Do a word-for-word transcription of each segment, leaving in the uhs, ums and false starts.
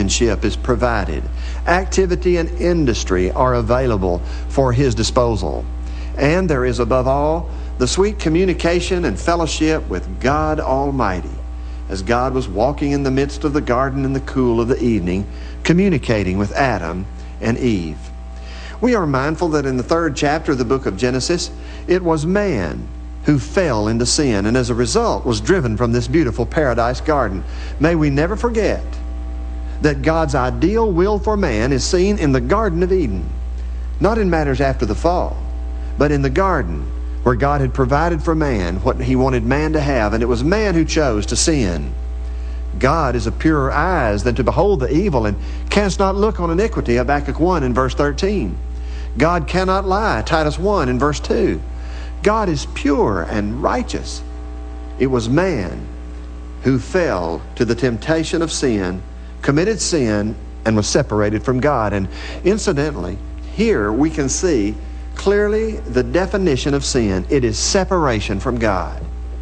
companionship is provided. Activity and industry are available for his disposal. And there is, above all, the sweet communication and fellowship with God Almighty, as God was walking in the midst of the garden in the cool of the evening, communicating with Adam and Eve. We are mindful that in the third chapter of the book of Genesis, it was man who fell into sin and as a result was driven from this beautiful paradise garden. May we never forget that God's ideal will for man is seen in the Garden of Eden, not in matters after the fall, but in the garden where God had provided for man what he wanted man to have, and it was man who chose to sin. God is of purer eyes than to behold the evil, and canst not look on iniquity, Habakkuk one in verse thirteen. God cannot lie, Titus one in verse two. God is pure and righteous. It was man who fell to the temptation of sin, committed sin, and was separated from God. And incidentally, here we can see clearly the definition of sin. It is separation from God.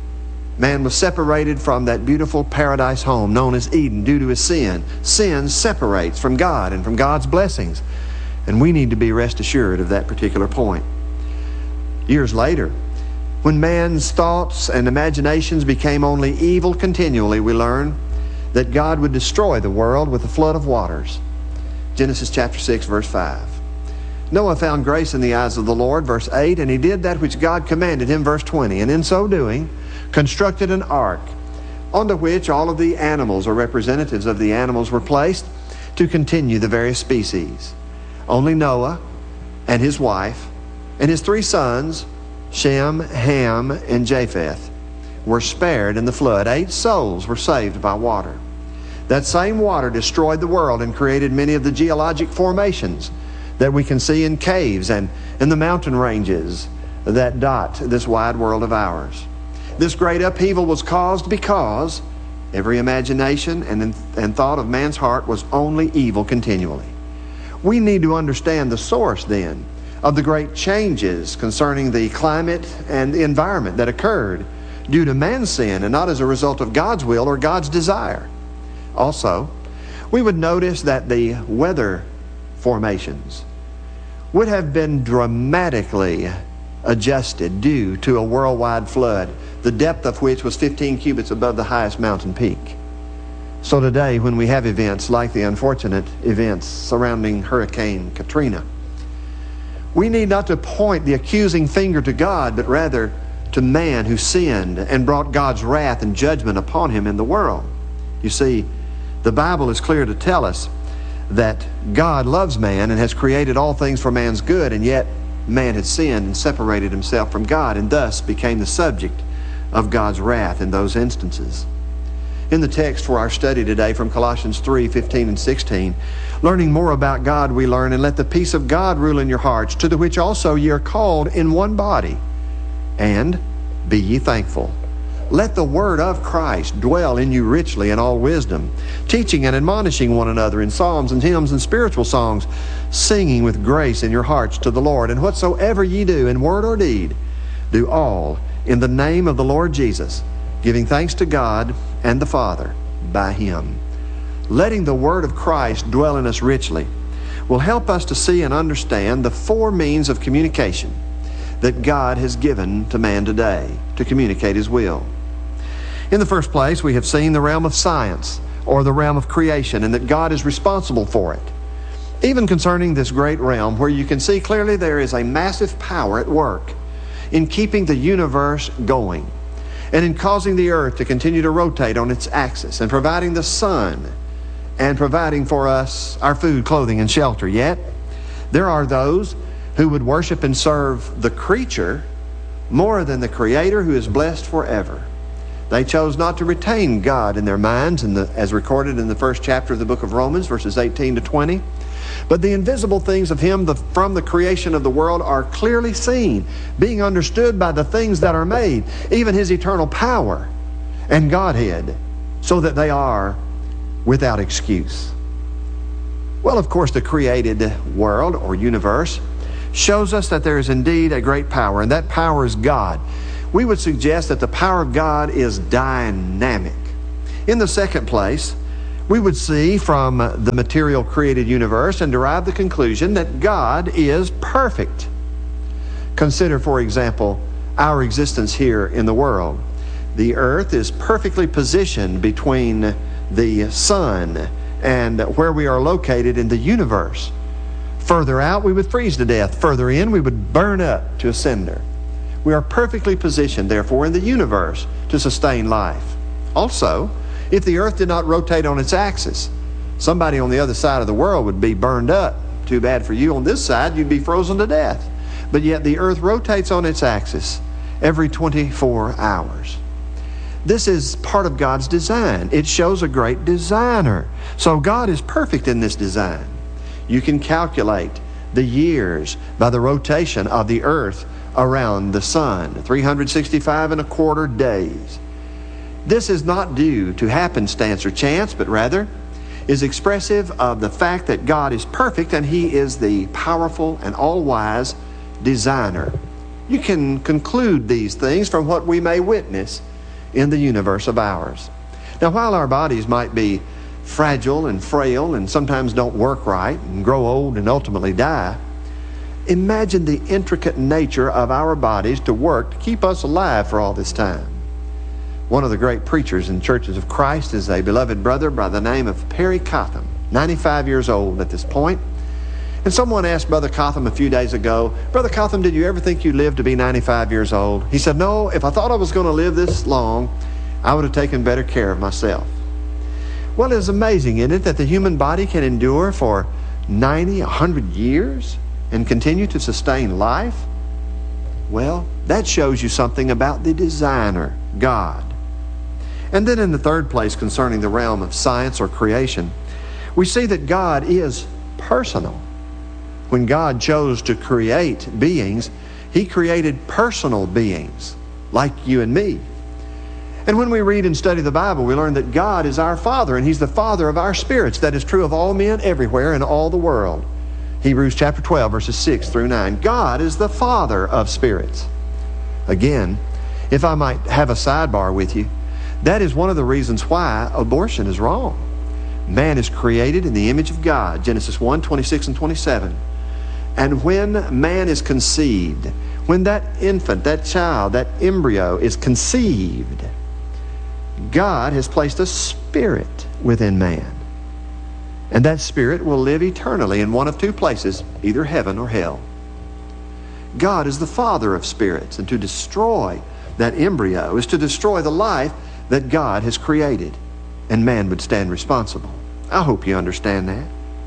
Man was separated from that beautiful paradise home known as Eden due to his sin. Sin separates from God and from God's blessings. And we need to be rest assured of that particular point. Years later, when man's thoughts and imaginations became only evil continually, we learn that God would destroy the world with a flood of waters. Genesis chapter six, verse five. Noah found grace in the eyes of the Lord, verse eight, and he did that which God commanded him, verse twenty, and in so doing, constructed an ark, onto which all of the animals or representatives of the animals were placed to continue the various species. Only Noah and his wife and his three sons, Shem, Ham, and Japheth, were spared in the flood. Eight souls were saved by water. That same water destroyed the world and created many of the geologic formations that we can see in caves and in the mountain ranges that dot this wide world of ours. This great upheaval was caused because every imagination and, and thought of man's heart was only evil continually. We need to understand the source then of the great changes concerning the climate and the environment that occurred due to man's sin and not as a result of God's will or God's desire. Also, we would notice that the weather formations would have been dramatically adjusted due to a worldwide flood, the depth of which was fifteen cubits above the highest mountain peak. So today, when we have events like the unfortunate events surrounding Hurricane Katrina, we need not to point the accusing finger to God, but rather to man who sinned and brought God's wrath and judgment upon him in the world. You see, the Bible is clear to tell us that God loves man and has created all things for man's good, and yet man had sinned and separated himself from God and thus became the subject of God's wrath in those instances. In the text for our study today from Colossians three, fifteen and sixteen, learning more about God we learn, and let the peace of God rule in your hearts, to the which also ye are called in one body, and be ye thankful. Let the word of Christ dwell in you richly in all wisdom, teaching and admonishing one another in psalms and hymns and spiritual songs, singing with grace in your hearts to the Lord. And whatsoever ye do in word or deed, do all in the name of the Lord Jesus, giving thanks to God and the Father by him. Letting the word of Christ dwell in us richly will help us to see and understand the four means of communication that God has given to man today to communicate his will. In the first place, we have seen the realm of science, or the realm of creation, and that God is responsible for it. Even concerning this great realm, where you can see clearly there is a massive power at work in keeping the universe going, and in causing the earth to continue to rotate on its axis, and providing the sun, and providing for us our food, clothing, and shelter. Yet, there are those who would worship and serve the creature more than the Creator, who is blessed forever. They chose not to retain God in their minds, in the, as recorded in the first chapter of the book of Romans, verses eighteen to twenty. But the invisible things of him the, from the creation of the world are clearly seen, being understood by the things that are made, even his eternal power and Godhead, so that they are without excuse. Well, of course, the created world or universe shows us that there is indeed a great power, and that power is God. We would suggest that the power of God is dynamic. In the second place, we would see from the material created universe and derive the conclusion that God is perfect. Consider, for example, our existence here in the world. The earth is perfectly positioned between the sun and where we are located in the universe. Further out, we would freeze to death. Further in, we would burn up to a cinder. We are perfectly positioned, therefore, in the universe to sustain life. Also, if the earth did not rotate on its axis, somebody on the other side of the world would be burned up. Too bad for you. On this side, you'd be frozen to death. But yet the earth rotates on its axis every twenty-four hours. This is part of God's design. It shows a great designer. So God is perfect in this design. You can calculate the years by the rotation of the earth around the sun, three hundred sixty-five and a quarter days. This is not due to happenstance or chance, but rather is expressive of the fact that God is perfect and He is the powerful and all-wise designer. You can conclude these things from what we may witness in the universe of ours. Now, while our bodies might be fragile and frail and sometimes don't work right and grow old and ultimately die, imagine the intricate nature of our bodies to work to keep us alive for all this time. One of the great preachers in Churches of Christ is a beloved brother by the name of Perry Cotham, ninety-five years old at this point. And someone asked Brother Cotham a few days ago, "Brother Cotham, did you ever think you lived to be ninety-five years old?" He said, "No, if I thought I was going to live this long, I would have taken better care of myself." Well, it's amazing, isn't it, that the human body can endure for ninety, a hundred years and continue to sustain life? Well, that shows you something about the designer, God. And then in the third place, concerning the realm of science or creation, we see that God is personal. When God chose to create beings, He created personal beings like you and me. And when we read and study the Bible, we learn that God is our Father, and He's the Father of our spirits. That is true of all men everywhere in all the world. Hebrews chapter twelve, verses six through nine. God is the Father of spirits. Again, if I might have a sidebar with you, that is one of the reasons why abortion is wrong. Man is created in the image of God, Genesis one, twenty-six and twenty-seven. And when man is conceived, when that infant, that child, that embryo is conceived, God has placed a spirit within man. And that spirit will live eternally in one of two places, either heaven or hell. God is the Father of spirits, and to destroy that embryo is to destroy the life that God has created, and man would stand responsible. I hope you understand that.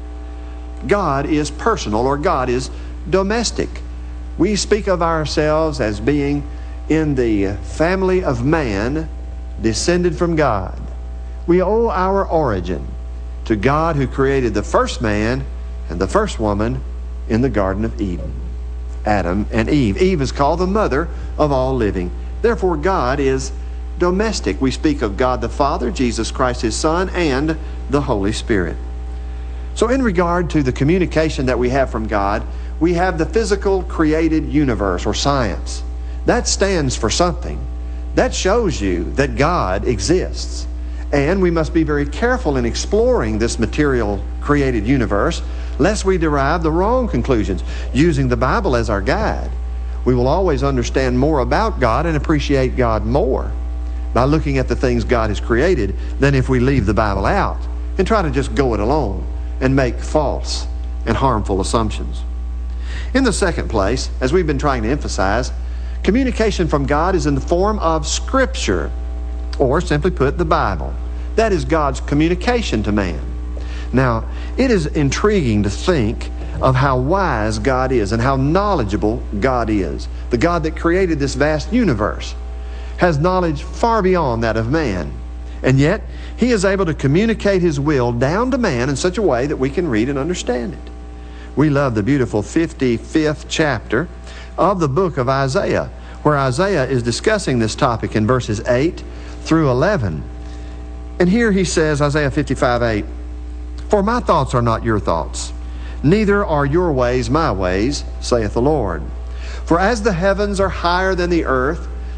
God is personal, or God is domestic. We speak of ourselves as being in the family of man, descended from God. We owe our origin to God, who created the first man and the first woman in the Garden of Eden, Adam and Eve. Eve is called the mother of all living. Therefore, God is domestic. We speak of God the Father, Jesus Christ His Son, and the Holy Spirit. So in regard to the communication that we have from God, we have the physical created universe, or science. That stands for something. That shows you that God exists. And we must be very careful in exploring this material created universe, lest we derive the wrong conclusions. Using the Bible as our guide, we will always understand more about God and appreciate God more by looking at the things God has created than if we leave the Bible out and try to just go it alone and make false and harmful assumptions. In the second place, as we've been trying to emphasize, communication from God is in the form of Scripture, or simply put, the Bible. That is God's communication to man. Now, it is intriguing to think of how wise God is and how knowledgeable God is. The God that created this vast universe has knowledge far beyond that of man. And yet, He is able to communicate His will down to man in such a way that we can read and understand it. We love the beautiful fifty-fifth chapter of the book of Isaiah, where Isaiah is discussing this topic in verses eight through eleven. And here he says, Isaiah fifty-five eight, "For my thoughts are not your thoughts, neither are your ways my ways, saith the Lord. For as the heavens are higher than the earth,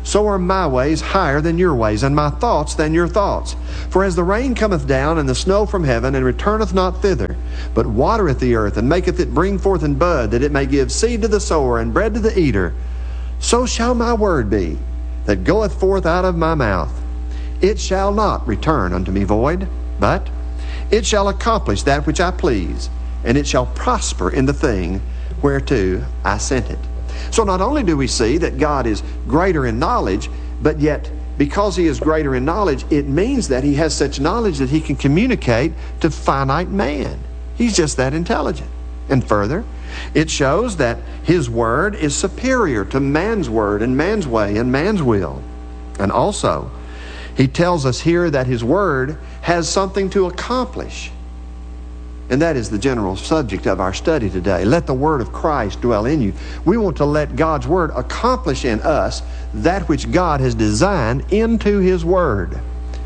so are my ways higher than your ways, and my thoughts than your thoughts. For as the rain cometh down, and the snow from heaven, and returneth not thither, but watereth the earth, and maketh it bring forth and bud, that it may give seed to the sower, and bread to the eater, so shall my word be, that goeth forth out of my mouth. It shall not return unto me void, but it shall accomplish that which I please, and it shall prosper in the thing whereto I sent it. So not only do we see that God is greater in knowledge, but yet because he is greater in knowledge, it means that he has such knowledge that he can communicate to finite man. He's just that intelligent. And further, it shows that his word is superior to man's word and man's way and man's will. And also, he tells us here that his word has something to accomplish. And that is the general subject of our study today. Let the word of Christ dwell in you. We want to let God's word accomplish in us that which God has designed into his word.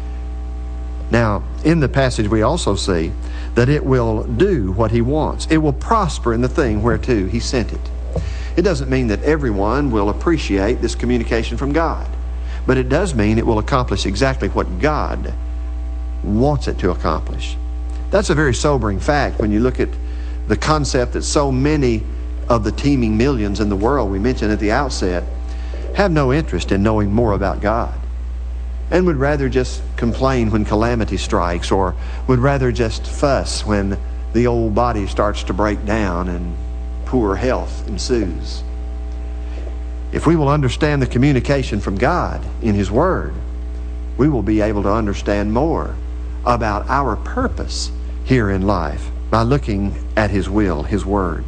Now, in the passage we also see that it will do what he wants. It will prosper in the thing whereto he sent it. It doesn't mean that everyone will appreciate this communication from God, but it does mean it will accomplish exactly what God wants it to accomplish. That's a very sobering fact when you look at the concept that so many of the teeming millions in the world we mentioned at the outset have no interest in knowing more about God and would rather just complain when calamity strikes, or would rather just fuss when the old body starts to break down and poor health ensues. If we will understand the communication from God in his word, we will be able to understand more about our purpose here in life by looking at his will, his word.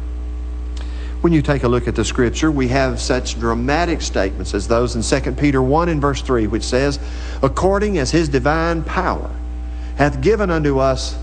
When you take a look at the scripture, we have such dramatic statements as those in Second Peter one and verse three, which says, according as his divine power hath given unto us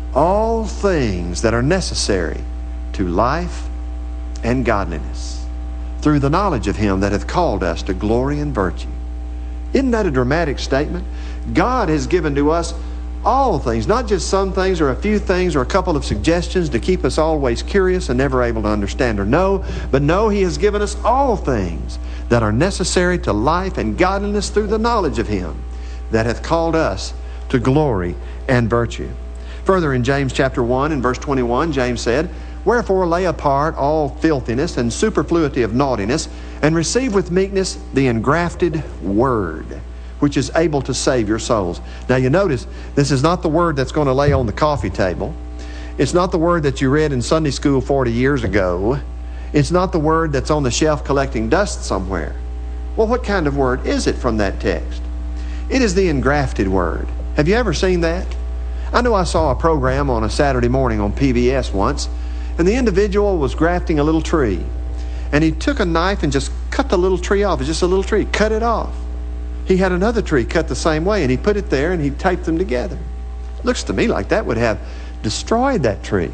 all things that are necessary to life and godliness, through the knowledge of him that hath called us to glory and virtue. Isn't that a dramatic statement? God has given to us all things, not just some things or a few things or a couple of suggestions to keep us always curious and never able to understand or know, but no, he has given us all things that are necessary to life and godliness through the knowledge of him that hath called us to glory and virtue. Further, in James chapter one and verse twenty-one, James said, wherefore lay apart all filthiness and superfluity of naughtiness, and receive with meekness the engrafted word, which is able to save your souls. Now you notice, this is not the word that's going to lay on the coffee table. It's not the word that you read in Sunday school forty years ago. It's not the word that's on the shelf collecting dust somewhere. Well, what kind of word is it from that text? It is the engrafted word. Have you ever seen that? I know I saw a program on a Saturday morning on P B S once, and the individual was grafting a little tree. And he took a knife and just cut the little tree off. It's just a little tree. Cut it off. He had another tree cut the same way, and he put it there and he taped them together. Looks to me like that would have destroyed that tree.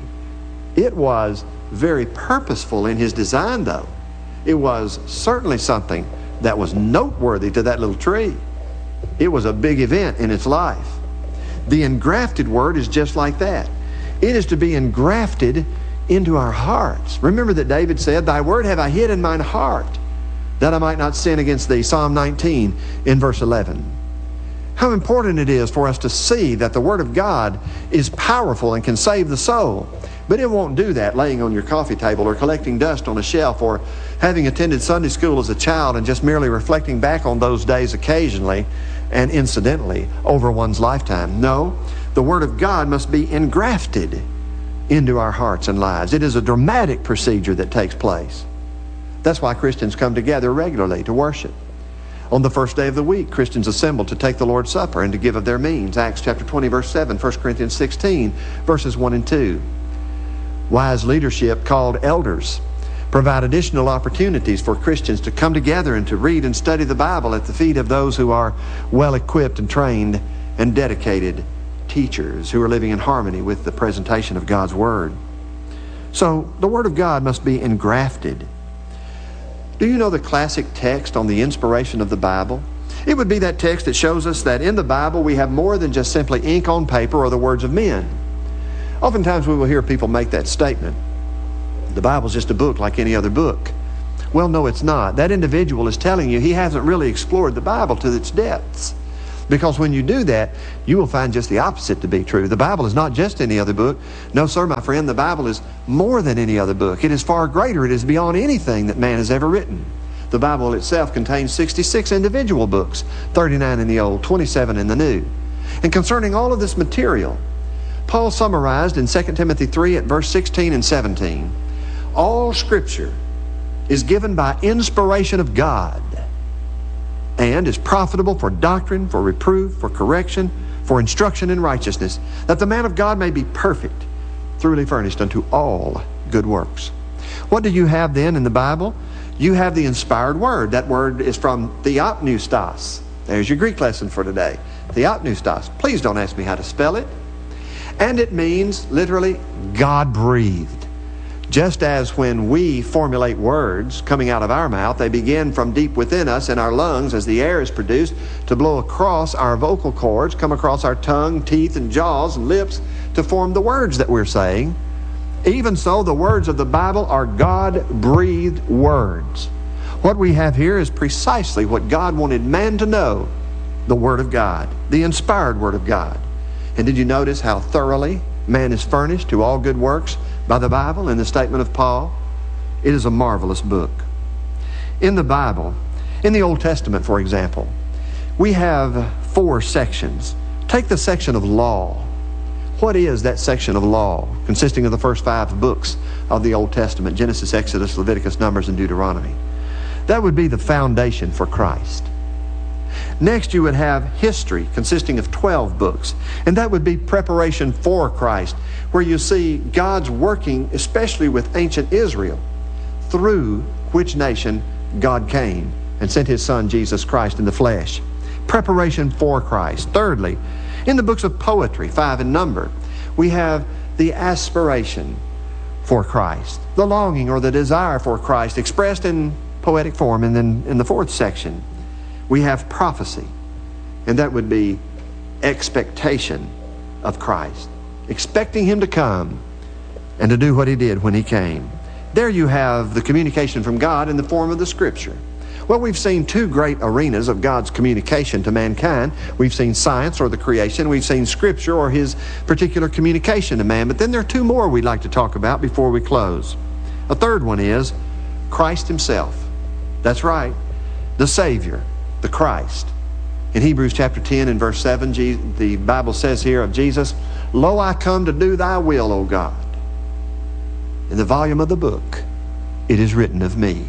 It was very purposeful in his design, though. It was certainly something that was noteworthy to that little tree. It was a big event in its life. The engrafted word is just like that. It is to be engrafted into our hearts. Remember that David said, thy word have I hid in mine heart, that I might not sin against thee. Psalm nineteen in verse eleven. How important it is for us to see that the Word of God is powerful and can save the soul. But it won't do that laying on your coffee table or collecting dust on a shelf or having attended Sunday school as a child and just merely reflecting back on those days occasionally and incidentally over one's lifetime. No, the Word of God must be engrafted into our hearts and lives. It is a dramatic procedure that takes place. That's why Christians come together regularly to worship. On the first day of the week, Christians assemble to take the Lord's Supper and to give of their means. Acts chapter twenty, verse seven, First Corinthians sixteen, verses one and two. Wise leadership called elders provide additional opportunities for Christians to come together and to read and study the Bible at the feet of those who are well-equipped and trained and dedicated teachers who are living in harmony with the presentation of God's Word. So the Word of God must be engrafted. Do you know the classic text on the inspiration of the Bible? It would be that text that shows us that in the Bible we have more than just simply ink on paper or the words of men. Oftentimes we will hear people make that statement. The Bible's just a book like any other book. Well, no, it's not. That individual is telling you he hasn't really explored the Bible to its depths. Because when you do that, you will find just the opposite to be true. The Bible is not just any other book. No, sir, my friend, the Bible is more than any other book. It is far greater. It is beyond anything that man has ever written. The Bible itself contains sixty-six individual books, thirty-nine in the Old, twenty-seven in the New. And concerning all of this material, Paul summarized in Second Timothy three at verse sixteen and seventeen, all Scripture is given by inspiration of God and is profitable for doctrine, for reproof, for correction, for instruction in righteousness, that the man of God may be perfect, thoroughly furnished unto all good works. What do you have then in the Bible? You have the inspired word. That word is from theopneustos. There's your Greek lesson for today. Theopneustos. Please don't ask me how to spell it. And it means literally God-breathed. Just as when we formulate words coming out of our mouth, they begin from deep within us in our lungs as the air is produced to blow across our vocal cords, come across our tongue, teeth, and jaws and lips to form the words that we're saying. Even so, the words of the Bible are God-breathed words. What we have here is precisely what God wanted man to know, the Word of God, the inspired Word of God. And did you notice how thoroughly man is furnished to all good works by the Bible in the statement of Paul? It is a marvelous book. In the Bible, in the Old Testament, for example, we have four sections. Take the section of law. What is that section of law, consisting of the first five books of the Old Testament, Genesis, Exodus, Leviticus, Numbers, and Deuteronomy? That would be the foundation for Christ. Next, you would have history, consisting of twelve books, and that would be preparation for Christ, where you see God's working, especially with ancient Israel, through which nation God came and sent His Son, Jesus Christ, in the flesh. Preparation for Christ. Thirdly, in the books of poetry, five in number, we have the aspiration for Christ, the longing or the desire for Christ expressed in poetic form. And then in the fourth section, we have prophecy, and that would be expectation of Christ, expecting Him to come and to do what He did when He came. There you have the communication from God in the form of the Scripture. Well, we've seen two great arenas of God's communication to mankind. We've seen science, or the creation. We've seen Scripture, or His particular communication to man. But then there are two more we'd like to talk about before we close. A third one is Christ Himself. That's right, the Savior, the Christ. In Hebrews chapter ten and verse seven, the Bible says here of Jesus, "Lo, I come to do thy will, O God. In the volume of the book, it is written of me."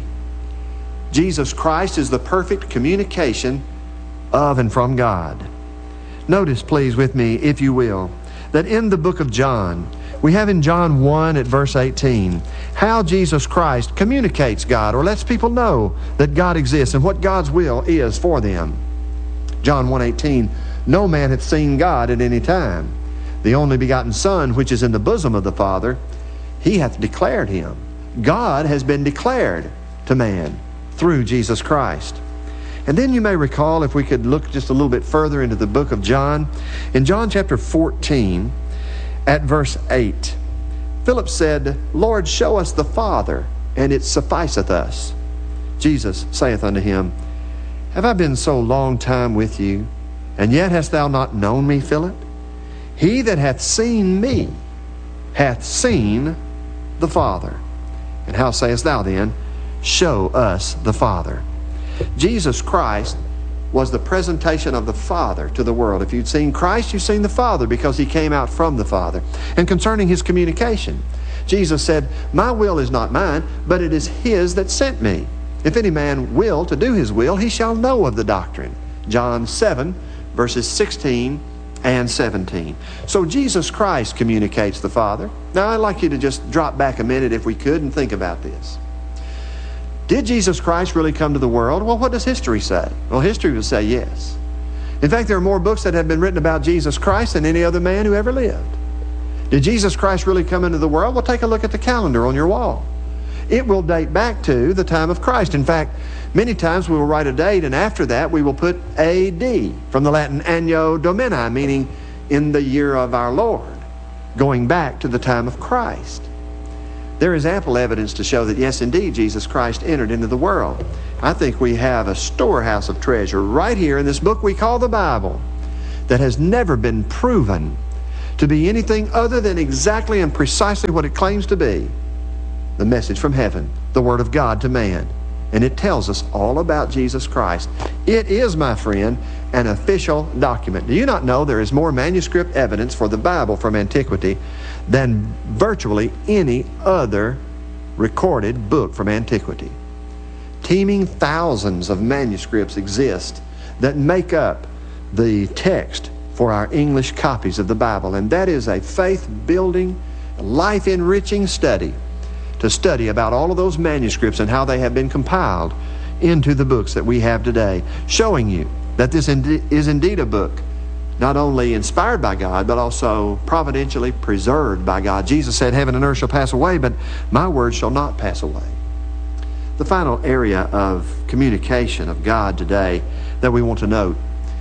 Jesus Christ is the perfect communication of and from God. Notice, please, with me, if you will, that in the book of John, we have in John one at verse eighteen, how Jesus Christ communicates God, or lets people know that God exists and what God's will is for them. John one eighteen, "No man hath seen God at any time. The only begotten Son, which is in the bosom of the Father, He hath declared Him." God has been declared to man through Jesus Christ. And then you may recall, if we could look just a little bit further into the book of John, in John chapter fourteen, at verse eight, Philip said, "Lord, show us the Father, and it sufficeth us." Jesus saith unto him, "Have I been so long time with you, and yet hast thou not known me, Philip? He that hath seen me hath seen the Father. And how sayest thou then, show us the Father?" Jesus Christ was the presentation of the Father to the world. If you'd seen Christ, you've seen the Father, because He came out from the Father. And concerning His communication, Jesus said, "My will is not mine, but it is His that sent me. If any man will to do His will, he shall know of the doctrine." John seven, verses sixteen and seventeen. So Jesus Christ communicates the Father. Now, I'd like you to just drop back a minute, if we could, and think about this. Did Jesus Christ really come to the world? Well, what does history say? Well, history would say yes. In fact, there are more books that have been written about Jesus Christ than any other man who ever lived. Did Jesus Christ really come into the world? Well, take a look at the calendar on your wall. It will date back to the time of Christ. In fact, many times we will write a date, and after that we will put A D, from the Latin Anno Domini, meaning in the year of our Lord, going back to the time of Christ. There is ample evidence to show that, yes, indeed, Jesus Christ entered into the world. I think we have a storehouse of treasure right here in this book we call the Bible that has never been proven to be anything other than exactly and precisely what it claims to be, the message from heaven, the Word of God to man. And it tells us all about Jesus Christ. It is, my friend, an official document. Do you not know there is more manuscript evidence for the Bible from antiquity than virtually any other recorded book from antiquity? Teeming thousands of manuscripts exist that make up the text for our English copies of the Bible, and that is a faith-building, life-enriching study to study about all of those manuscripts and how they have been compiled into the books that we have today, showing you that this is indeed a book not only inspired by God, but also providentially preserved by God. Jesus said, heaven and earth shall pass away, but my word shall not pass away. The final area of communication of God today that we want to note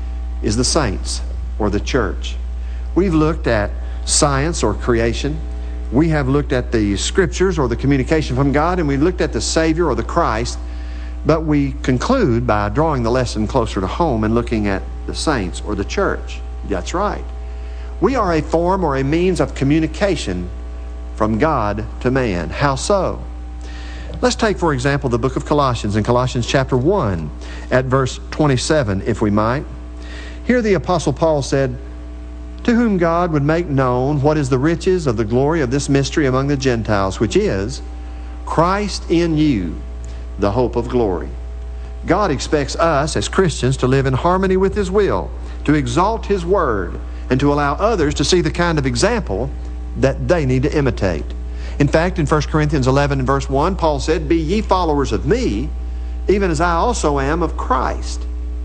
is the saints, or the church. We've looked at science or creation. We have looked at the scriptures or the communication from God, and we've looked at the Savior or the Christ. But we conclude by drawing the lesson closer to home and looking at the saints or the church. That's right. We are a form or a means of communication from God to man. How so? Let's take, for example, the book of Colossians, in Colossians chapter one at verse twenty-seven, if we might. Here the Apostle Paul said, to whom God would make known what is the riches of the glory of this mystery among the Gentiles, which is Christ in you, the hope of glory. God expects us as Christians to live in harmony with His will, to exalt His word, and to allow others to see the kind of example that they need to imitate. In fact, in First Corinthians eleven and verse one, Paul said, be ye followers of me, even as I also am of Christ.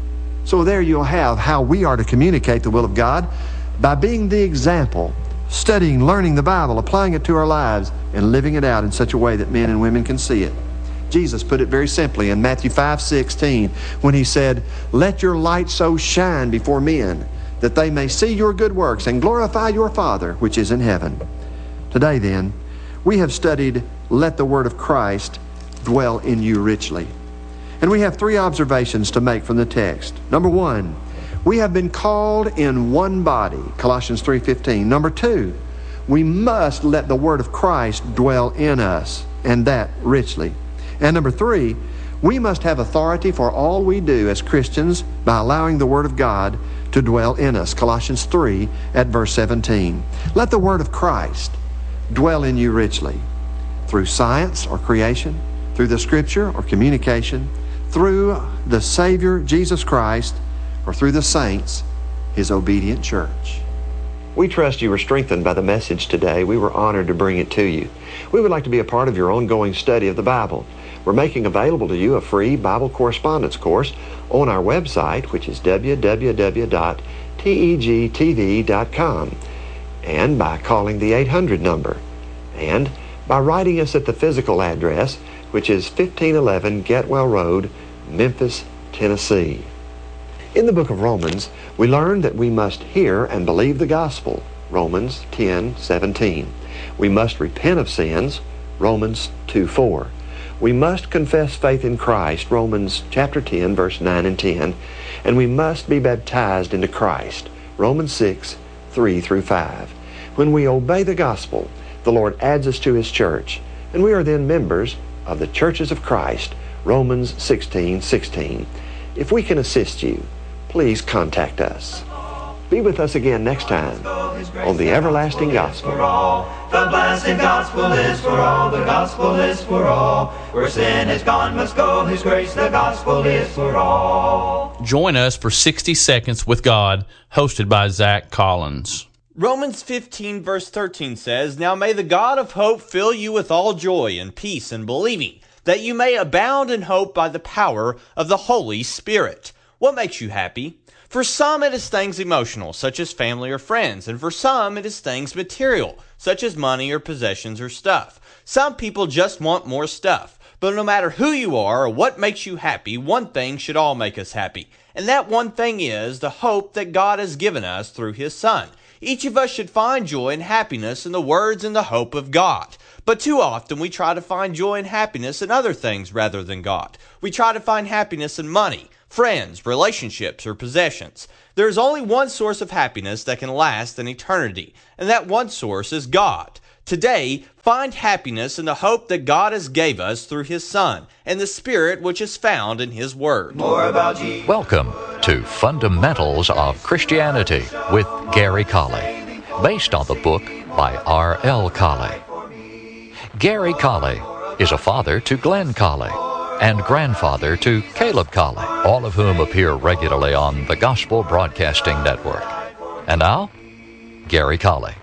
So there you'll have how we are to communicate the will of God, by being the example, studying, learning the Bible, applying it to our lives, and living it out in such a way that men and women can see it. Jesus put it very simply in Matthew five sixteen when He said, let your light so shine before men that they may see your good works and glorify your Father which is in heaven. Today then, we have studied, let the word of Christ dwell in you richly. And we have three observations to make from the text. Number one, we have been called in one body, Colossians three fifteen. Number two, we must let the word of Christ dwell in us, and that richly. And number three, we must have authority for all we do as Christians by allowing the word of God to dwell in us, Colossians three at verse seventeen. Let the word of Christ dwell in you richly, through science or creation, through the scripture or communication, through the Savior Jesus Christ, or through the saints, His obedient church. We trust you were strengthened by the message today. We were honored to bring it to you. We would like to be a part of your ongoing study of the Bible. We're making available to you a free Bible correspondence course on our website, which is w w w dot tegtv dot com, and by calling the eight hundred number, and by writing us at the physical address, which is fifteen eleven Getwell Road, Memphis, Tennessee. In the book of Romans, we learn that we must hear and believe the gospel, Romans ten seventeen. We must repent of sins, Romans two four. We must confess faith in Christ, Romans chapter ten, verse nine and ten. And we must be baptized into Christ, Romans six three through five. When we obey the gospel, the Lord adds us to His church, and we are then members of the churches of Christ, Romans sixteen sixteen. If we can assist you, please contact us. Be with us again next time on the Everlasting Gospel. The blessed gospel is for all, the gospel is for all. Where sin is gone must go, His grace, the gospel is for all. Join us for sixty Seconds with God, hosted by Zach Collins. Romans fifteen verse thirteen says, now may the God of hope fill you with all joy and peace in believing, that you may abound in hope by the power of the Holy Spirit. What makes you happy? For some it is things emotional, such as family or friends, and for some it is things material, such as money or possessions or stuff. Some people just want more stuff, but no matter who you are or what makes you happy, one thing should all make us happy, and that one thing is the hope that God has given us through His Son. Each of us should find joy and happiness in the words and the hope of God. But too often we try to find joy and happiness in other things rather than God. We try to find happiness in money, friends, relationships, or possessions. There is only one source of happiness that can last in eternity, and that one source is God. Today, find happiness in the hope that God has gave us through His Son and the Spirit which is found in His Word. More about Jesus. Welcome to Fundamentals of Christianity with Gary Colley, based on the book by R L Colley. Gary Colley is a father to Glenn Colley and grandfather to Caleb Colley, all of whom appear regularly on the Gospel Broadcasting Network. And now, Gary Colley.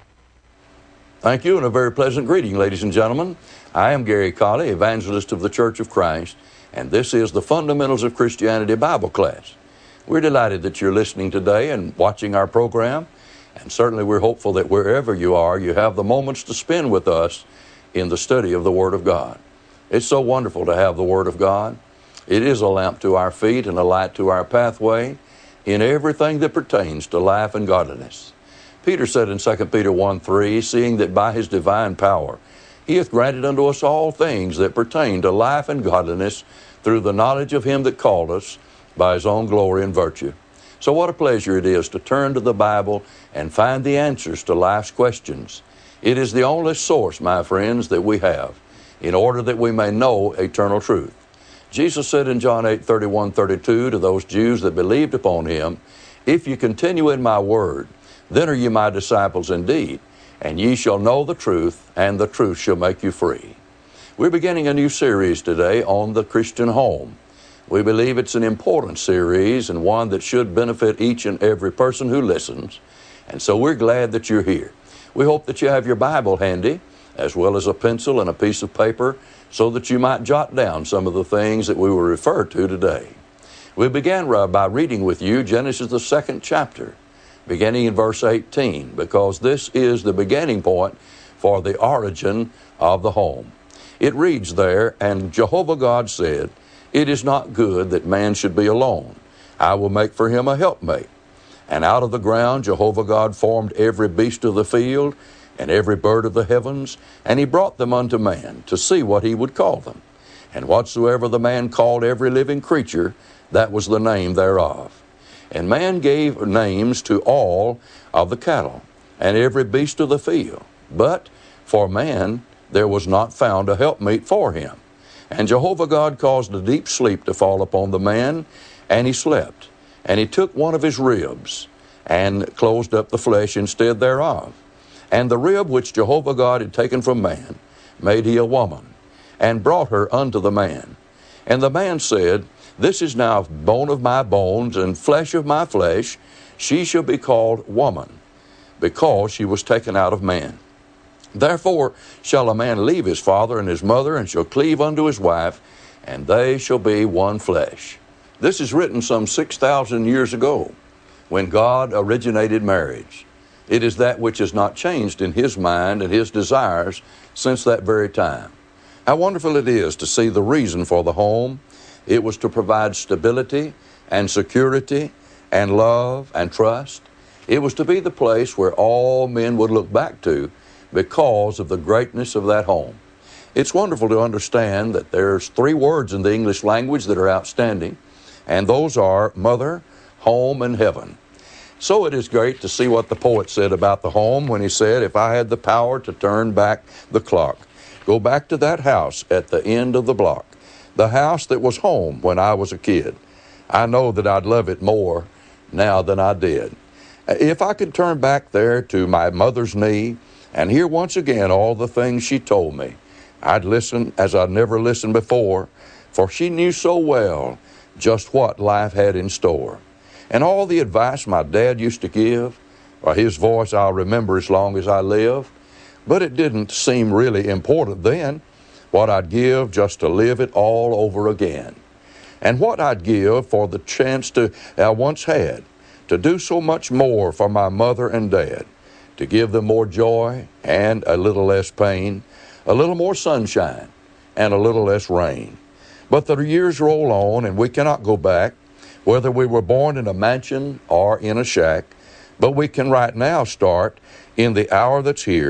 Thank you, and a very pleasant greeting, ladies and gentlemen. I am Gary Colley, evangelist of the Church of Christ, and this is the Fundamentals of Christianity Bible class. We're delighted that you're listening today and watching our program, and certainly we're hopeful that wherever you are, you have the moments to spend with us in the study of the Word of God. It's so wonderful to have the Word of God. It is a lamp to our feet and a light to our pathway in everything that pertains to life and godliness. Peter said in Second Peter one three, seeing that by His divine power He hath granted unto us all things that pertain to life and godliness through the knowledge of Him that called us by His own glory and virtue. So what a pleasure it is to turn to the Bible and find the answers to life's questions. It is the only source, my friends, that we have in order that we may know eternal truth. Jesus said in John eight thirty-one thirty-two to those Jews that believed upon Him, if you continue in my word, then are ye my disciples indeed, and ye shall know the truth, and the truth shall make you free. We're beginning a new series today on the Christian home. We believe it's an important series and one that should benefit each and every person who listens, and so we're glad that you're here. We hope that you have your Bible handy, as well as a pencil and a piece of paper, so that you might jot down some of the things that we will refer to today. We began by reading with you Genesis the second chapter, beginning in verse eighteen, because this is the beginning point for the origin of the home. It reads there, and Jehovah God said, it is not good that man should be alone. I will make for him a helpmate. And out of the ground Jehovah God formed every beast of the field and every bird of the heavens, and He brought them unto man to see what he would call them. And whatsoever the man called every living creature, that was the name thereof. And man gave names to all of the cattle, and every beast of the field. But for man there was not found a helpmeet for him. And Jehovah God caused a deep sleep to fall upon the man, and he slept. And He took one of his ribs, and closed up the flesh instead thereof. And the rib which Jehovah God had taken from man made He a woman, and brought her unto the man. And the man said, this is now bone of my bones and flesh of my flesh. She shall be called woman, because she was taken out of man. Therefore shall a man leave his father and his mother, and shall cleave unto his wife, and they shall be one flesh. This is written some six thousand years ago, when God originated marriage. It is that which has not changed in His mind and His desires since that very time. How wonderful it is to see the reason for the home. It was to provide stability and security and love and trust. It was to be the place where all men would look back to because of the greatness of that home. It's wonderful to understand that there's three words in the English language that are outstanding, and those are mother, home, and heaven. So it is great to see what the poet said about the home when he said, if I had the power to turn back the clock, go back to that house at the end of the block, the house that was home when I was a kid. I know that I'd love it more now than I did. If I could turn back there to my mother's knee and hear once again all the things she told me, I'd listen as I'd never listened before, for she knew so well just what life had in store. And all the advice my dad used to give, or his voice I'll remember as long as I live, but it didn't seem really important then, what I'd give just to live it all over again. And what I'd give for the chance to I once had, to do so much more for my mother and dad, to give them more joy and a little less pain, a little more sunshine and a little less rain. But the years roll on, and we cannot go back, whether we were born in a mansion or in a shack, but we can right now start in the hour that's here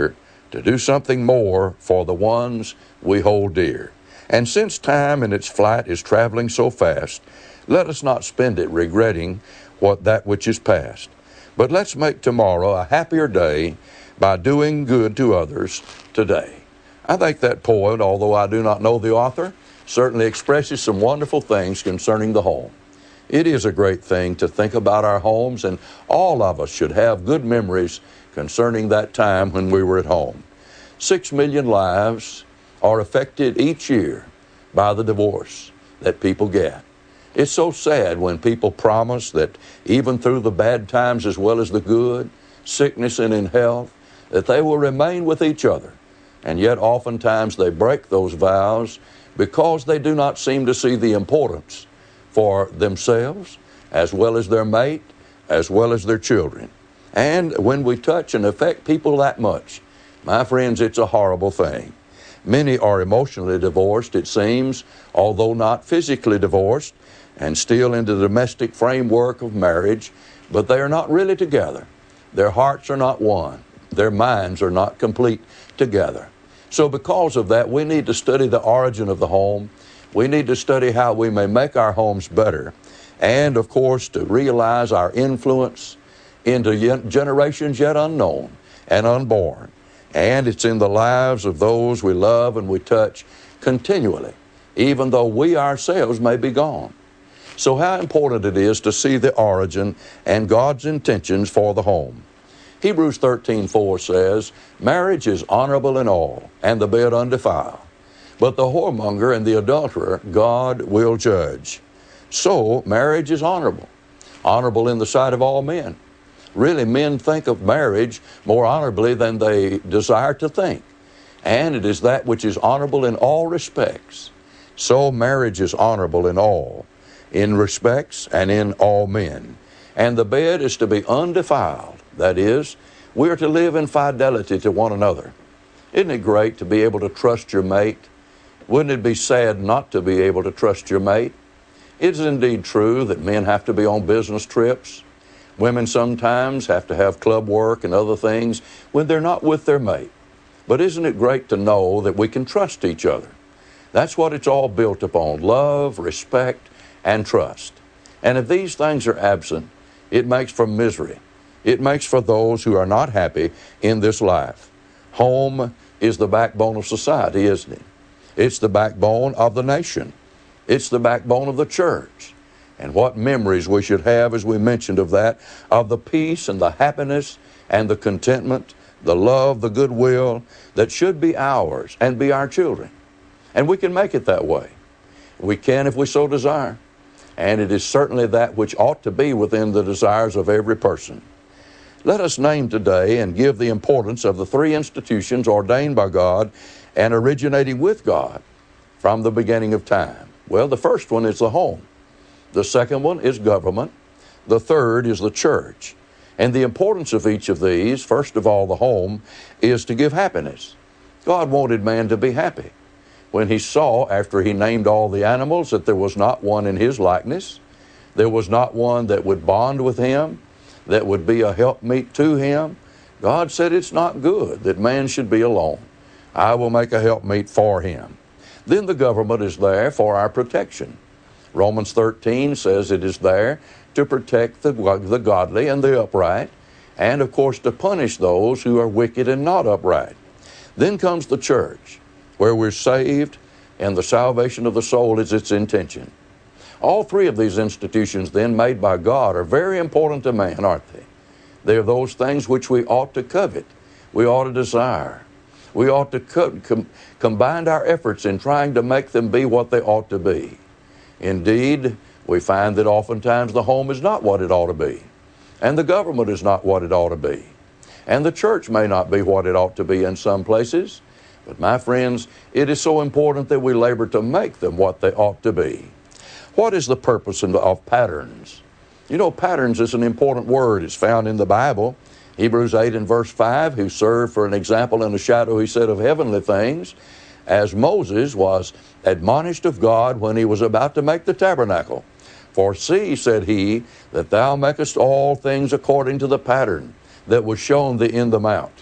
to do something more for the ones we hold dear. And since time in its flight is traveling so fast, let us not spend it regretting what that which is past. But let's make tomorrow a happier day by doing good to others today. I think that poem, although I do not know the author, certainly expresses some wonderful things concerning the home. It is a great thing to think about our homes, and all of us should have good memories concerning that time when we were at home. Six million lives are affected each year by the divorce that people get. It's so sad when people promise that even through the bad times as well as the good, sickness and in health, that they will remain with each other. And yet oftentimes they break those vows because they do not seem to see the importance for themselves as well as their mate, as well as their children. And when we touch and affect people that much, my friends, it's a horrible thing. Many are emotionally divorced, it seems, although not physically divorced, and still in the domestic framework of marriage, but they are not really together. Their hearts are not one. Their minds are not complete together. So because of that, we need to study the origin of the home. We need to study how we may make our homes better, and of course to realize our influence into generations yet unknown and unborn. And it's in the lives of those we love and we touch continually, even though we ourselves may be gone. So how important it is to see the origin and God's intentions for the home. Hebrews thirteen four says, marriage is honorable in all, and the bed undefiled. But the whoremonger and the adulterer God will judge. So marriage is honorable, honorable in the sight of all men. Really, men think of marriage more honorably than they desire to think. And it is that which is honorable in all respects. So marriage is honorable in all, in respects and in all men. And the bed is to be undefiled. That is, we are to live in fidelity to one another. Isn't it great to be able to trust your mate? Wouldn't it be sad not to be able to trust your mate? It is indeed true that men have to be on business trips. Women sometimes have to have club work and other things when they're not with their mate. But isn't it great to know that we can trust each other? That's what it's all built upon, love, respect, and trust. And if these things are absent, it makes for misery. It makes for those who are not happy in this life. Home is the backbone of society, isn't it? It's the backbone of the nation. It's the backbone of the church. And what memories we should have, as we mentioned of that, of the peace and the happiness and the contentment, the love, the goodwill that should be ours and be our children. And we can make it that way. We can if we so desire. And it is certainly that which ought to be within the desires of every person. Let us name today and give the importance of the three institutions ordained by God and originating with God from the beginning of time. Well, the first one is the home. The second one is government. The third is the church. And the importance of each of these, first of all, the home, is to give happiness. God wanted man to be happy. When he saw, after he named all the animals, that there was not one in his likeness, there was not one that would bond with him, that would be a helpmeet to him, God said it's not good that man should be alone. I will make a helpmeet for him. Then the government is there for our protection. Romans thirteen says it is there to protect the, the godly and the upright, and of course to punish those who are wicked and not upright. Then comes the church, where we're saved, and the salvation of the soul is its intention. All three of these institutions then made by God are very important to man, aren't they? They are those things which we ought to covet, we ought to desire. We ought to co- com- combine our efforts in trying to make them be what they ought to be. Indeed, we find that oftentimes the home is not what it ought to be, and the government is not what it ought to be, and the church may not be what it ought to be in some places. But my friends, it is so important that we labor to make them what they ought to be. What is the purpose of patterns? You know, patterns is an important word. It's found in the Bible. Hebrews eight and verse five, who served for an example and a shadow, he said, of heavenly things, as Moses was admonished of God when he was about to make the tabernacle. For see, said he, that thou makest all things according to the pattern that was shown thee in the mount.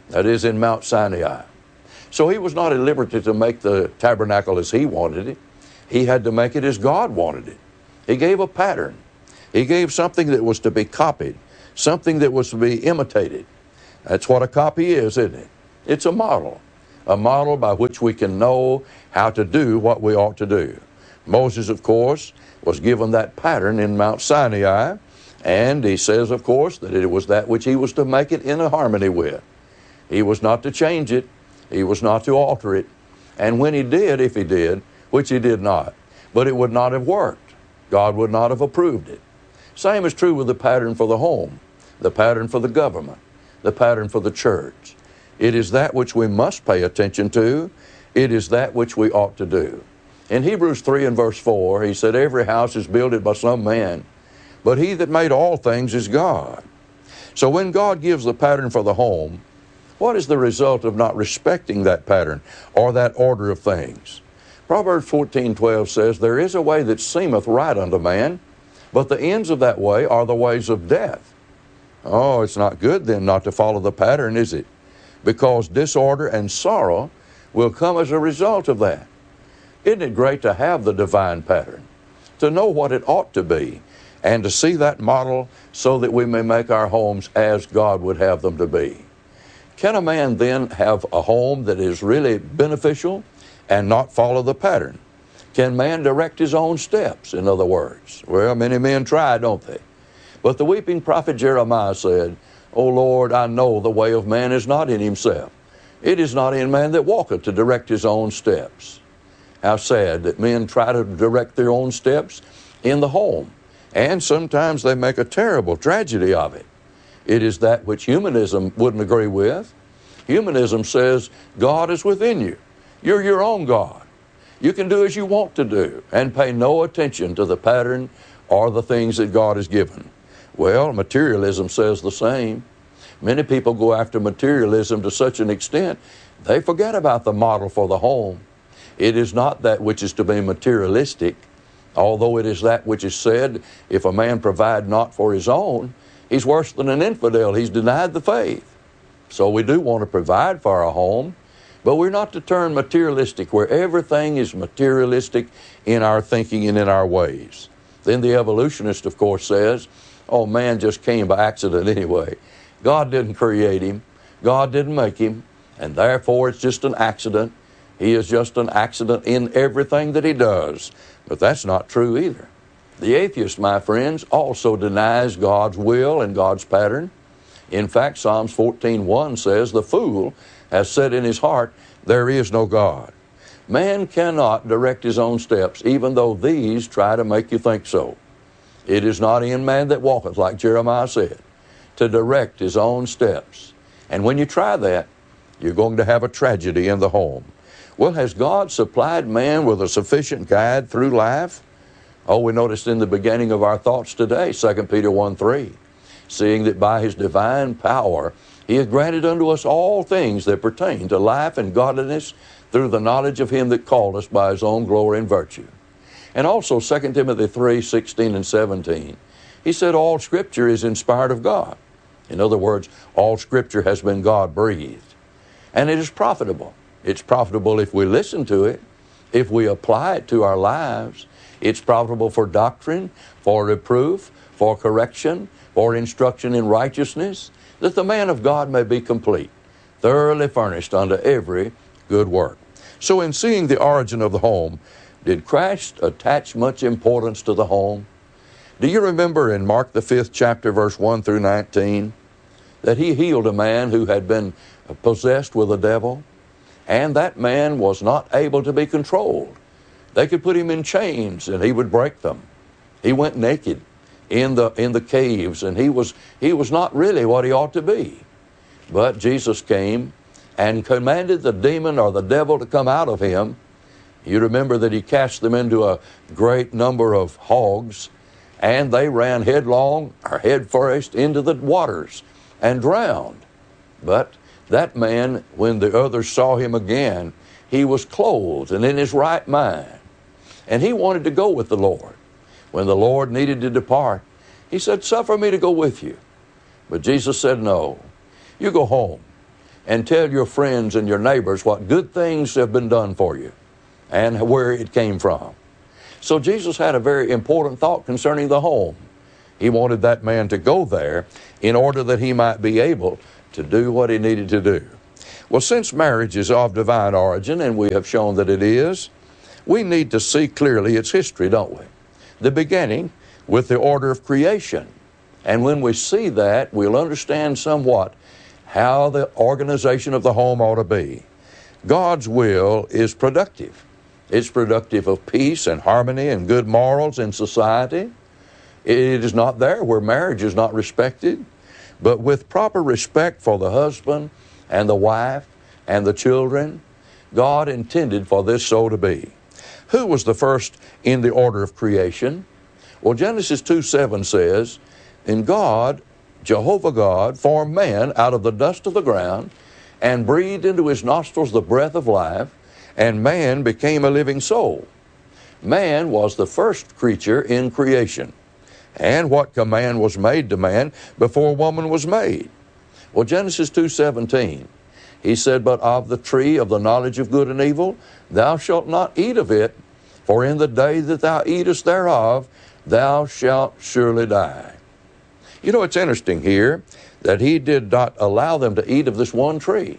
That is in Mount Sinai. So he was not at liberty to make the tabernacle as he wanted it. He had to make it as God wanted it. He gave a pattern. He gave something that was to be copied, something that was to be imitated. That's what a copy is, isn't it? It's a model, a model by which we can know how to do what we ought to do. Moses, of course, was given that pattern in Mount Sinai, and he says, of course, that it was that which he was to make it in a harmony with. He was not to change it. He was not to alter it. And when he did, if he did, which he did not, but it would not have worked. God would not have approved it. Same is true with the pattern for the home, the pattern for the government, the pattern for the church. It is that which we must pay attention to. It is that which we ought to do. In Hebrews three and verse four, he said, every house is builded by some man, but he that made all things is God. So when God gives the pattern for the home, what is the result of not respecting that pattern or that order of things? Proverbs fourteen twelve says, there is a way that seemeth right unto man, but the ends of that way are the ways of death. Oh, it's not good then not to follow the pattern, is it? Because disorder and sorrow will come as a result of that. Isn't it great to have the divine pattern, to know what it ought to be, and to see that model so that we may make our homes as God would have them to be? Can a man then have a home that is really beneficial and not follow the pattern? Can man direct his own steps, in other words? Well, many men try, don't they? But the weeping prophet Jeremiah said, O Lord, I know the way of man is not in himself. It is not in man that walketh to direct his own steps. How sad that men try to direct their own steps in the home. And sometimes they make a terrible tragedy of it. It is that which humanism wouldn't agree with. Humanism says God is within you. You're your own God. You can do as you want to do and pay no attention to the pattern or the things that God has given. Well, materialism says the same. Many people go after materialism to such an extent, they forget about the model for the home. It is not that which is to be materialistic, although it is that which is said, if a man provide not for his own, he's worse than an infidel. He's denied the faith. So we do want to provide for our home, but we're not to turn materialistic, where everything is materialistic in our thinking and in our ways. Then the evolutionist, of course, says, oh, man just came by accident anyway. God didn't create him. God didn't make him. And therefore, it's just an accident. He is just an accident in everything that he does. But that's not true either. The atheist, my friends, also denies God's will and God's pattern. In fact, Psalms fourteen one says, the fool has said in his heart, there is no God. Man cannot direct his own steps, even though these try to make you think so. It is not in man that walketh, like Jeremiah said, to direct his own steps. And when you try that, you're going to have a tragedy in the home. Well, has God supplied man with a sufficient guide through life? Oh, we noticed in the beginning of our thoughts today, Second Peter one three, seeing that by his divine power he hath granted unto us all things that pertain to life and godliness through the knowledge of him that called us by his own glory and virtue. And also Second Timothy three sixteen and seventeen, he said all Scripture is inspired of God. In other words, all Scripture has been God-breathed. And it is profitable. It's profitable if we listen to it, if we apply it to our lives. It's profitable for doctrine, for reproof, for correction, for instruction in righteousness, that the man of God may be complete, thoroughly furnished unto every good work. So in seeing the origin of the home, did Christ attach much importance to the home? Do you remember in Mark the fifth chapter, verse one through nineteen, that he healed a man who had been possessed with a devil, and that man was not able to be controlled. They could put him in chains and he would break them. He went naked in the in the caves, and he was he was not really what he ought to be. But Jesus came and commanded the demon or the devil to come out of him. You remember that he cast them into a great number of hogs, and they ran headlong or head first into the waters and drowned. But that man, when the others saw him again, he was clothed and in his right mind. And he wanted to go with the Lord. When the Lord needed to depart, he said, suffer me to go with you. But Jesus said, no, you go home and tell your friends and your neighbors what good things have been done for you and where it came from. So Jesus had a very important thought concerning the home. He wanted that man to go there in order that he might be able to do what he needed to do. Well, since marriage is of divine origin, and we have shown that it is, we need to see clearly its history, don't we? The beginning with the order of creation. And when we see that, we'll understand somewhat how the organization of the home ought to be. God's will is productive. It's productive of peace and harmony and good morals in society. It is not there where marriage is not respected, but with proper respect for the husband and the wife and the children, God intended for this so to be. Who was the first in the order of creation? Well, Genesis two seven says, "And God, Jehovah God, formed man out of the dust of the ground and breathed into his nostrils the breath of life, and man became a living soul." Man was the first creature in creation. And what command was made to man before woman was made? Well, Genesis two seventeen, he said, "But of the tree of the knowledge of good and evil, thou shalt not eat of it, for in the day that thou eatest thereof, thou shalt surely die." You know, it's interesting here that he did not allow them to eat of this one tree.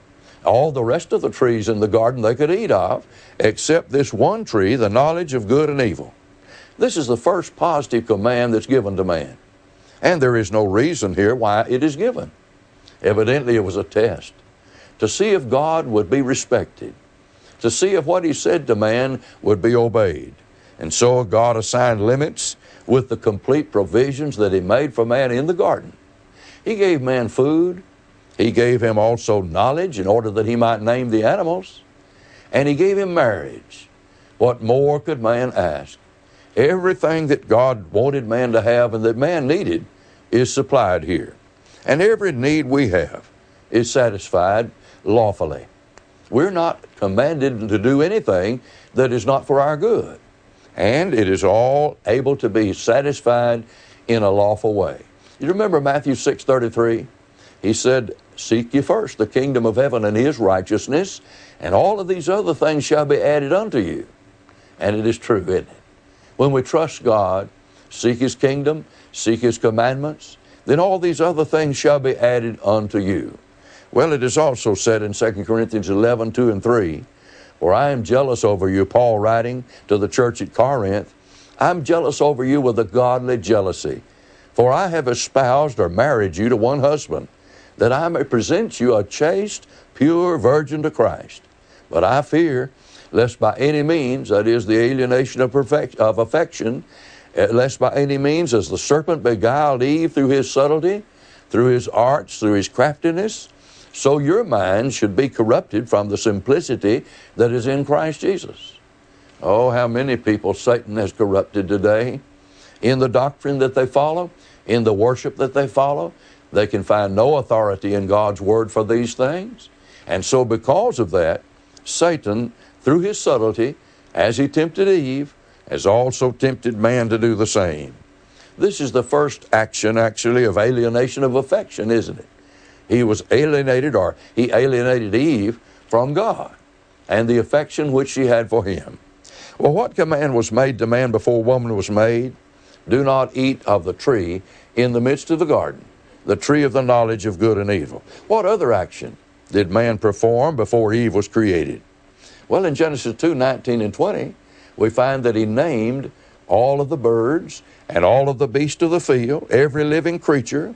All the rest of the trees in the garden they could eat of, except this one tree, the knowledge of good and evil. This is the first positive command that's given to man. And there is no reason here why it is given. Evidently it was a test to see if God would be respected, to see if what he said to man would be obeyed. And so God assigned limits with the complete provisions that he made for man in the garden. He gave man food. He gave him also knowledge in order that he might name the animals. And he gave him marriage. What more could man ask? Everything that God wanted man to have and that man needed is supplied here. And every need we have is satisfied lawfully. We're not commanded to do anything that is not for our good. And it is all able to be satisfied in a lawful way. You remember Matthew six thirty-three? He said, "Seek ye first the kingdom of heaven and his righteousness, and all of these other things shall be added unto you." And it is true, isn't it? When we trust God, seek his kingdom, seek his commandments, then all these other things shall be added unto you. Well, it is also said in Second Corinthians eleven, two and three, "For I am jealous over you," Paul writing to the church at Corinth, "I'm jealous over you with a godly jealousy. For I have espoused or married you to one husband, that I may present you a chaste, pure virgin to Christ. But I fear, lest by any means, that is the alienation of, perfect, of affection, lest by any means, as the serpent beguiled Eve through his subtlety, through his arts, through his craftiness, so your minds should be corrupted from the simplicity that is in Christ Jesus." Oh, how many people Satan has corrupted today in the doctrine that they follow, in the worship that they follow. They can find no authority in God's word for these things. And so because of that, Satan, through his subtlety, as he tempted Eve, has also tempted man to do the same. This is the first action, actually, of alienation of affection, isn't it? He was alienated, or he alienated Eve from God and the affection which she had for him. Well, what command was made to man before woman was made? Do not eat of the tree in the midst of the garden, the tree of the knowledge of good and evil. What other action did man perform before Eve was created? Well, in Genesis two, nineteen and twenty, we find that he named all of the birds and all of the beasts of the field, every living creature.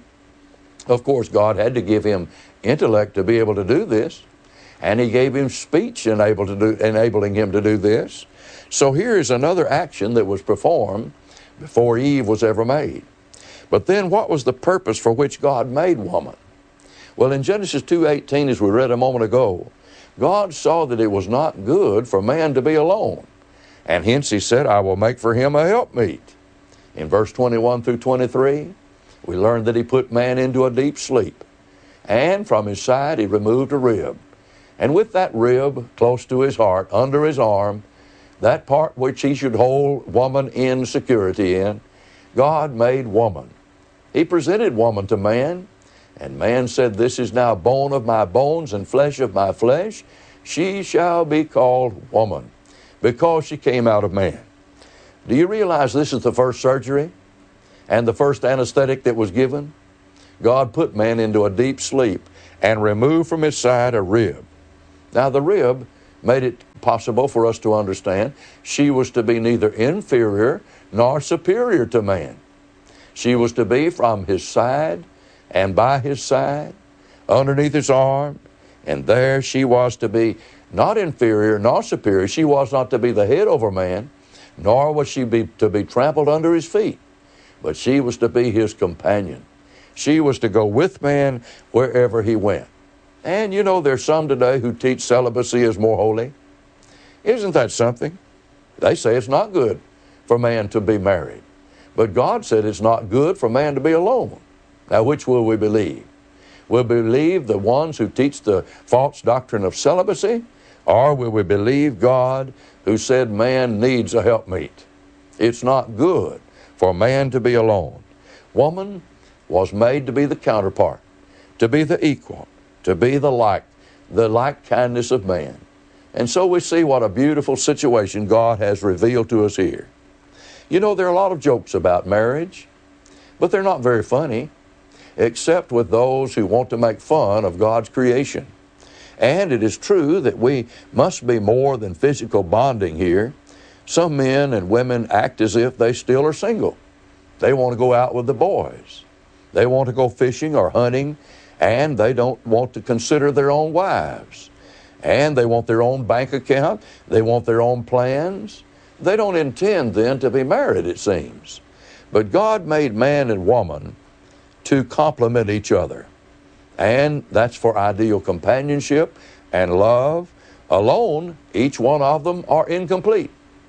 Of course, God had to give him intellect to be able to do this, and he gave him speech enable to do, enabling him to do this. So here is another action that was performed before Eve was ever made. But then what was the purpose for which God made woman? Well, in Genesis two eighteen, as we read a moment ago, God saw that it was not good for man to be alone. And hence he said, "I will make for him a helpmeet." In verse twenty-one through twenty-three, we learn that he put man into a deep sleep. And from his side he removed a rib. And with that rib close to his heart, under his arm, that part which he should hold woman in security in, God made woman. He presented woman to man, And man said, this is now bone of my bones and flesh of my flesh. She shall be called woman, because she came out of man. Do you realize this is the first surgery and the first anesthetic that was given? God put man into a deep sleep and removed from his side a rib. Now the rib made it possible for us to understand she was to be neither inferior nor superior to man. She was to be from his side and by his side, underneath his arm, and there she was to be not inferior nor superior. She was not to be the head over man, nor was she be, to be trampled under his feet, but she was to be his companion. She was to go with man wherever he went. And you know, there's some today who teach celibacy is more holy. Isn't that something? They say it's not good for man to be married. But God said it's not good for man to be alone. Now, which will we believe? Will we believe the ones who teach the false doctrine of celibacy? Or will we believe God who said man needs a helpmeet? It's not good for man to be alone. Woman was made to be the counterpart, to be the equal, to be the like, the like kindness of man. And so we see what a beautiful situation God has revealed to us here. You know, there are a lot of jokes about marriage, but they're not very funny, except with those who want to make fun of God's creation. And it is true that we must be more than physical bonding here. Some men and women act as if they still are single. They want to go out with the boys. They want to go fishing or hunting, and they don't want to consider their own wives. And they want their own bank account. They want their own plans. They don't intend then to be married, it seems. But God made man and woman to complement each other. And that's for ideal companionship and love. Alone, each one of them are incomplete.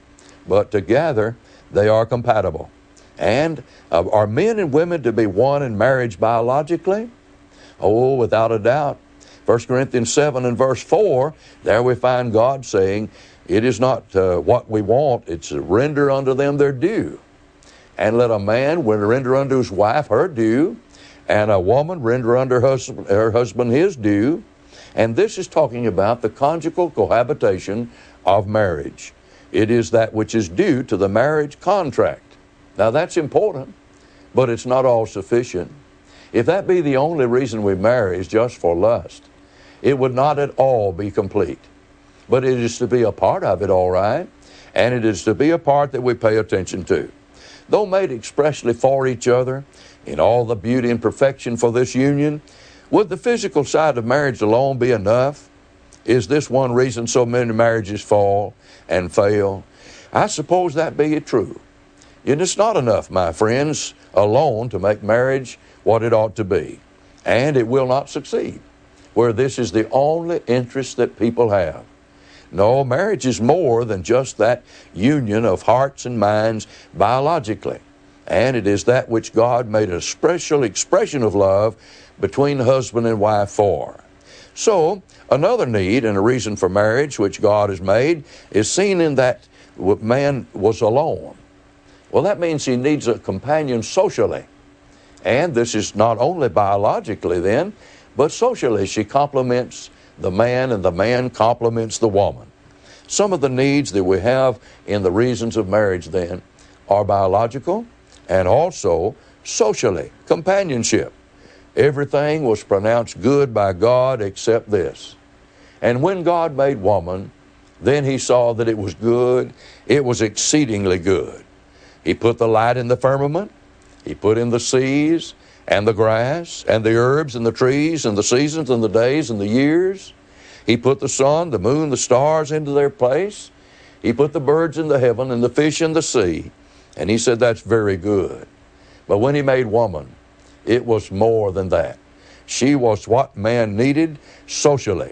But together, they are compatible. And uh, are men and women to be one in marriage biologically? Oh, without a doubt. First Corinthians seven and verse four, there we find God saying, it is not uh, what we want, it's render unto them their due. And let a man render unto his wife her due, and a woman render unto her husband, her husband his due. And this is talking about the conjugal cohabitation of marriage. It is that which is due to the marriage contract. Now that's important, but it's not all sufficient. If that be the only reason we marry is just for lust, it would not at all be complete. But it is to be a part of it, all right, and it is to be a part that we pay attention to. Though made expressly for each other, in all the beauty and perfection for this union, would the physical side of marriage alone be enough? Is this one reason so many marriages fall and fail? I suppose that be true. And it's not enough, my friends, alone to make marriage what it ought to be. And it will not succeed, where this is the only interest that people have. No, marriage is more than just that union of hearts and minds biologically. And it is that which God made a special expression of love between husband and wife for. So, another need and a reason for marriage which God has made is seen in that man was alone. Well, that means he needs a companion socially. And this is not only biologically then, but socially. She complements the man and the man complements the woman. Some of the needs that we have in the reasons of marriage then are biological and also socially, companionship. Everything was pronounced good by God except this. And when God made woman, then he saw that it was good, it was exceedingly good. He put the light in the firmament, he put in the seas and the grass and the herbs and the trees and the seasons and the days and the years. He put the sun, the moon, the stars into their place. He put the birds in the heaven and the fish in the sea. And he said that's very good. But when he made woman, it was more than that. She was what man needed socially.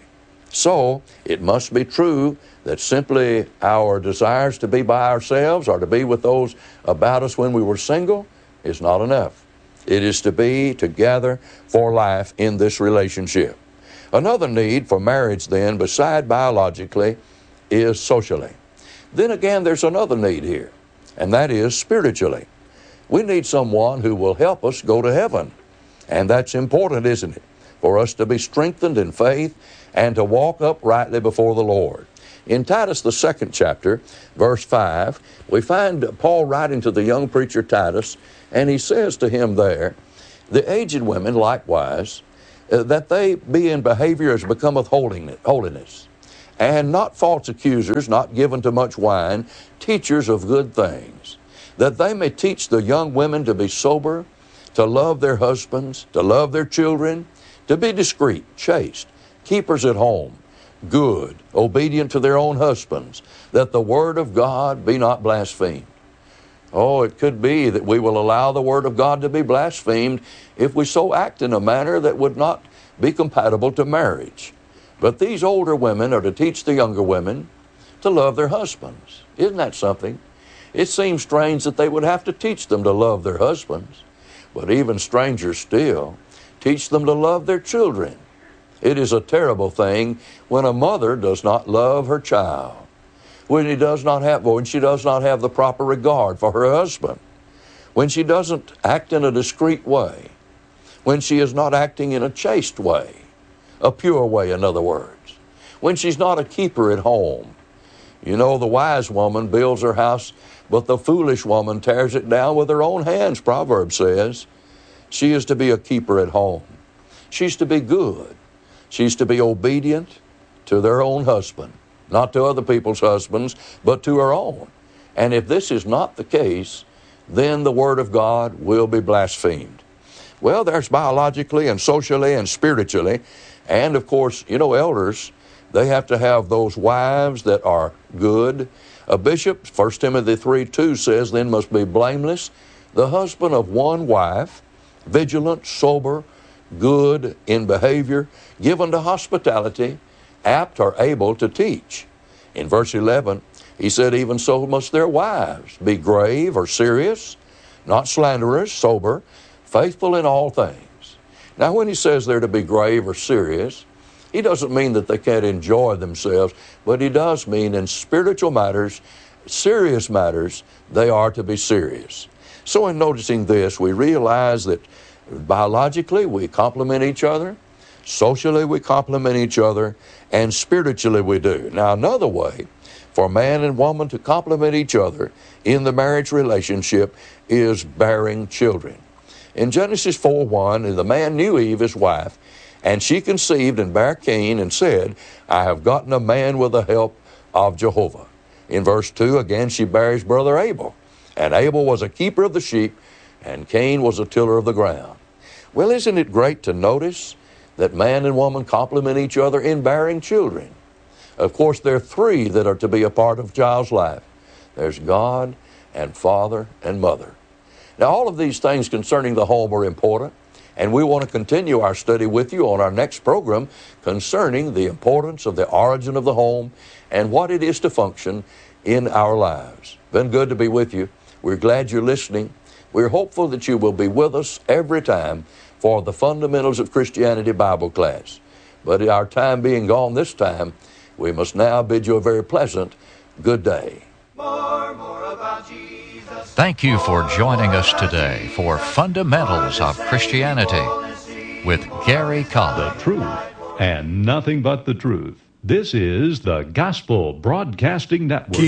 So it must be true that simply our desires to be by ourselves or to be with those about us when we were single is not enough. It is to be together for life in this relationship. Another need for marriage then, beside biologically, is socially. Then again, there's another need here, and that is spiritually. We need someone who will help us go to heaven. And that's important, isn't it? For us to be strengthened in faith and to walk uprightly before the Lord. In Titus, the second chapter, verse five, we find Paul writing to the young preacher Titus, and he says to him there, the aged women likewise, uh, that they be in behavior as becometh holiness, and not false accusers, not given to much wine, teachers of good things, that they may teach the young women to be sober, to love their husbands, to love their children, to be discreet, chaste, keepers at home, good, obedient to their own husbands, that the word of God be not blasphemed. Oh, it could be that we will allow the word of God to be blasphemed if we so act in a manner that would not be compatible to marriage. But these older women are to teach the younger women to love their husbands. Isn't that something? It seems strange that they would have to teach them to love their husbands, but even stranger still, teach them to love their children. It is a terrible thing when a mother does not love her child, when he does not have, when she does not have the proper regard for her husband, when she doesn't act in a discreet way, when she is not acting in a chaste way, a pure way, in other words, when she's not a keeper at home. You know, the wise woman builds her house, but the foolish woman tears it down with her own hands, Proverbs says. She is to be a keeper at home. She's to be good. She's to be obedient to their own husband, not to other people's husbands, but to her own. And if this is not the case, then the word of God will be blasphemed. Well, there's biologically and socially and spiritually, and of course, you know, elders, they have to have those wives that are good. A bishop, First Timothy three two says, then must be blameless, the husband of one wife, vigilant, sober, good in behavior, given to hospitality, apt or able to teach. In verse eleven, he said, even so must their wives be grave or serious, not slanderers, sober, faithful in all things. Now, when he says they're to be grave or serious, he doesn't mean that they can't enjoy themselves, but he does mean in spiritual matters, serious matters, they are to be serious. So in noticing this, we realize that biologically we complement each other, socially we complement each other, and spiritually we do. Now, another way for man and woman to complement each other in the marriage relationship is bearing children. In Genesis four one, and the man knew Eve, his wife, and she conceived and bare Cain, and said, I have gotten a man with the help of Jehovah. In verse two, again, she bare his brother Abel. And Abel was a keeper of the sheep, and Cain was a tiller of the ground. Well, isn't it great to notice that man and woman complement each other in bearing children? Of course, there are three that are to be a part of a child's life. There's God and Father and Mother. Now, all of these things concerning the home are important, and we want to continue our study with you on our next program concerning the importance of the origin of the home and what it is to function in our lives. Been good to be with you. We're glad you're listening. We're hopeful that you will be with us every time for the Fundamentals of Christianity Bible class. But our time being gone this time, we must now bid you a very pleasant good day. More, more about Jesus. Thank you for joining us today for Fundamentals of Christianity with Gary Collins. The truth and nothing but the truth. This is the Gospel Broadcasting Network.